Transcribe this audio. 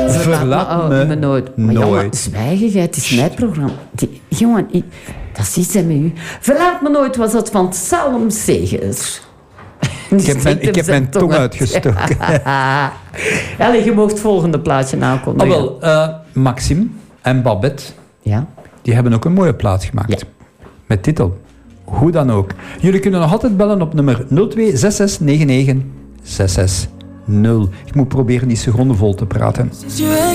Verlaat me nooit. Maar jongen, zwijgen jij, het is mijn programma. Jongen, dat is iets met u. Verlaat me nooit was dat van Salom Segers. Ik heb mijn tong uitgestoken. Allee, je mag het volgende plaatje aankondigen. Maxime en Babette, die hebben ook een mooie plaat gemaakt. Ja. Met titel Hoe dan ook. Jullie kunnen nog altijd bellen op nummer 0266996660. Ik moet proberen die seconden vol te praten.